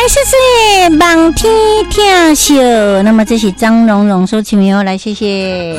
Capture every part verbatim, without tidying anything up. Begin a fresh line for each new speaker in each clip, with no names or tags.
谢谢望天听秀。那么这是张蓉蓉说请名来，谢谢。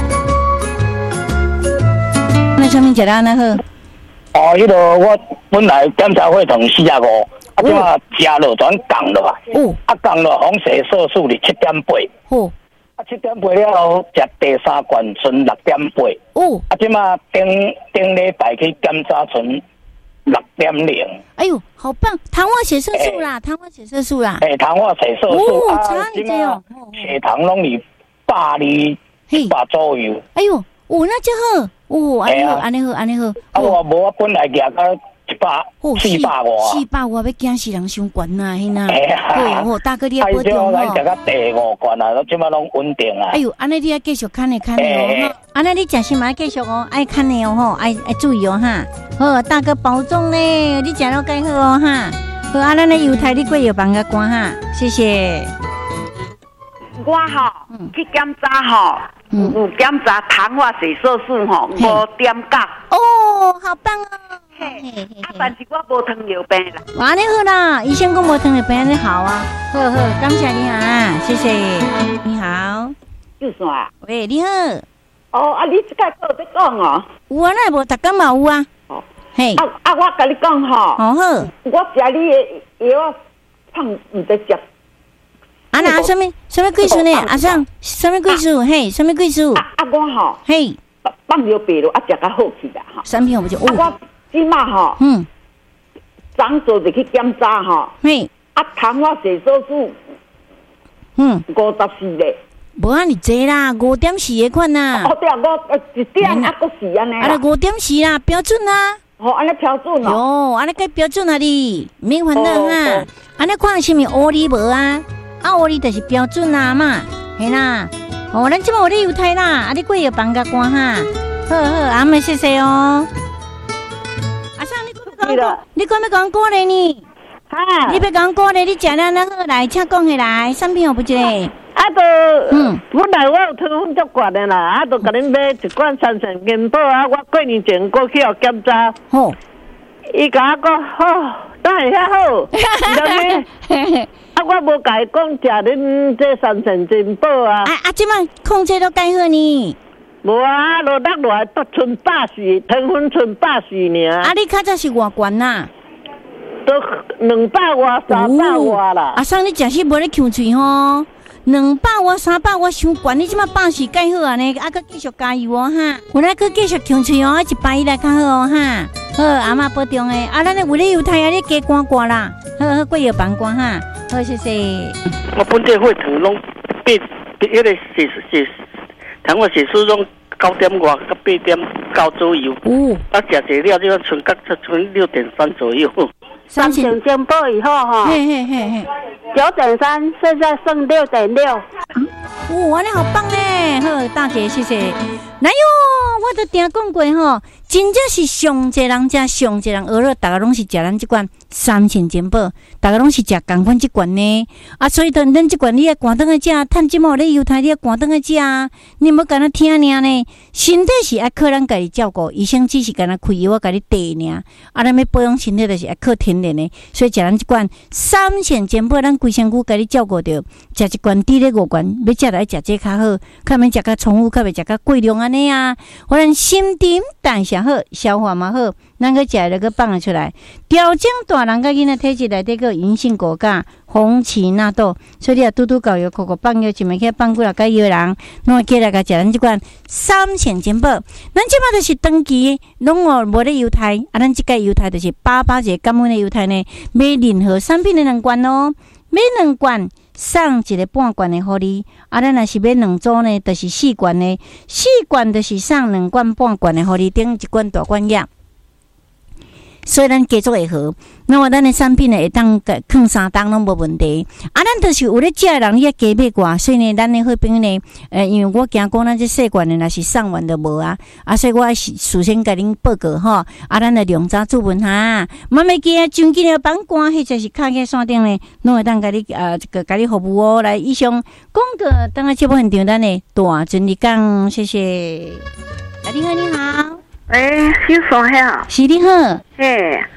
那上面讲到那个
哦，迄个我本来检查血糖四十五，啊，即马加落转降落啊，哦，啊降落红色色素是七点八，哦，啊七点八了后，食第三罐剩六点八，哦，啊，即马顶顶礼拜去检查剩六点零。
哎呦，好棒！糖化血色素啦，糖化血色素啦，
哎，糖化血色素
啊，即马
血糖拢是百二一百左右。
哎呦，哦，那就好。哦，安尼好，安尼好，安尼好。
啊，我无，我本来举到一百四百外，
四百外要惊死人伤悬呐，嘿呐。好，好，大哥你要保重哦。
咱食到第五罐啊，即马拢稳定啊。
哎呦，安尼你要继续看的看的哦，安尼你食先嘛继续哦，爱看的哦吼，爱爱注意哦哈。好，大哥保重呢，你食了该好哦哈。好，啊，咱的犹太你过药房个关哈，谢谢。
我吼去检查吼。嗯，有检查糖化血色素吼五点九。
哦，好棒哦！嘿，
啊，但是我无糖尿病啦。
哇，你好啦，医生讲无糖尿病，你好啊。好好，感谢你啊，谢谢。你好，
就算啊。
喂，你好。
哦，啊，你即摆有在讲哦？
有啊，那无逐工嘛有啊。哦，嘿。啊
啊，我甲你讲吼。哦好。我食你的药胖唔得食。
啊那什么什么贵数呢？阿上什么贵数？嘿，什么贵数？
啊啊我吼，嘿，放尿白咯，啊食较好去啦哈。
产品我就哦。
我即马吼，嗯，早做就去检查吼，嘿，啊糖化血色素，嗯，五十四嘞。
无安尼济啦，五点四个款呐。
哦对啊，我一点啊，搁四安尼。
啊，五点四啦，标准啦。
哦，安尼标准哦。
哟，安尼该标准啊你，免烦恼哈。安尼看是咪乌哩无啊？啊，我哩就是标准啊嘛，嘿啦，哦，咱即摆有咧犹太啦，啊，你过药房甲关哈，好好，阿妹谢谢哦。阿生，你讲要讲，你讲要讲歌咧呢？哈，你要讲歌咧，你食了那好来，请讲起来，产品有不一个？
啊，都，嗯，本来我有糖分足悬的啦，啊，都甲恁买一罐三成元宝啊，我过年前过去互检查，吼，伊甲我讲，吼，当然遐好，啊，我无甲伊讲食恁这三成元宝啊！
啊啊，即摆控制都介好呢。
无啊，落落落来都剩百四，糖分剩百四尔。
啊，你较早是偌悬呐？
都两百外、三百外啦。
阿生，你食死无咧呛喙吼？两百外、三百外伤悬，你即摆百四介好啊呢？啊，佮继续加油哦哈！有咱佮继续呛喙哦，一百以来较好哦哈。好，阿嬷保重诶。啊，咱咧为了犹太啊，你加关关啦。好好，过药房关哈。好，谢谢。
我本地血糖拢八，迄个血血糖化血素拢九点外到八点九左右。哦。啊，食济了，就剩甲剩六点三左右。
三成健保以后哈，嘿嘿嘿嘿，九点三，现在剩六点六。
哇，你好棒嘞！好，大姐，谢谢。来哟，我都听讲过吼，真正是上济人食，上济人学了，大家拢是食咱这罐三千健保，大家拢是食共款这罐呢。啊，所以等咱这罐你要赶登来食，趁即毛咧犹太你要赶登来食啊，你莫干那听尔呢。身体是要靠咱家己照顾，医生只是干那开药我家己滴尔。啊，咱要保养身体就是要靠天然的，所以食咱这罐三千健保，咱规身躯家己照顾着，食一罐滴咧五罐，要食来食这较好，较免食较重复，较袂食较过量安尼啊。互咱心沉代谢好，消化嘛好，咱个食了个放了出来，调整大人甲囡仔体质内底个银杏果荚、红荠纳豆，所以你啊拄拄搞药，口口放药，一枚去放几落个药人，拢会起来甲食咱即款三千健保。咱即摆就是长期拢哦无咧犹太，啊，咱即个犹太就是八八节感恩的犹太呢，买任何产品的两罐哦，买两罐。送一个半罐的互你，啊，咱若是买两组呢，就是四罐的，四罐就是送两罐半罐的互你，顶一罐大罐药。所以咱加做会好，那么咱的产品呢会当放三档拢无问题。啊，咱就是有咧食的人，你也加买寡，所以呢，咱的好朋友呢，呃，因为我惊讲咱这细罐的若是送完就无啊，啊，所以我事先甲恁报告吼，啊，咱的量早注文哈，慢慢记啊，将近的绑关，或者是卡在山顶呢，拢会当甲你呃这个甲你服务哦。来，以上广告当个节目现场，咱的大尊你讲，谢谢。你好，你好。
诶，先生好，
是你好，
嘿，
嗨，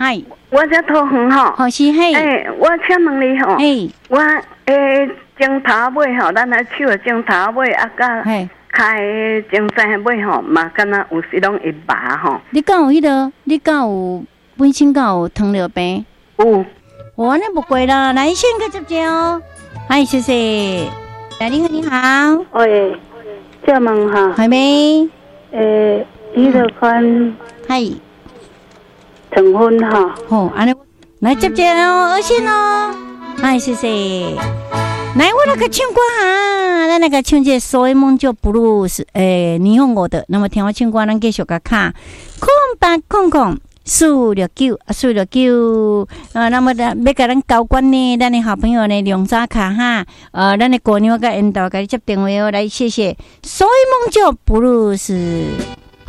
我这头很好，
好是嘿。
哎，我请问你吼，哎，我诶种头尾吼，咱来手种头尾啊，甲开种山尾吼，嘛敢若有时拢会拔吼。
你敢有迄个？你敢有本身敢有糖尿病？
有。
我那不贵啦，来先个接接哦。嗨，谢谢。来，你好，你好。
喂，这问哈。
还没。
诶，你就看。
嗨。
成婚哈。
好，安尼来接接哦，二线哦。嗨，谢谢。来，我那个唱歌哈，咱那个唱这所以梦就不如是诶霓虹我的。那么听我唱歌，咱继续个看空八空空。四六九啊，四六九啊，那么的要甲咱交关呢，咱的好朋友呢，梁早卡哈，呃，咱的姑娘甲引导甲你接电话哦，来谢谢，所以梦就不如是。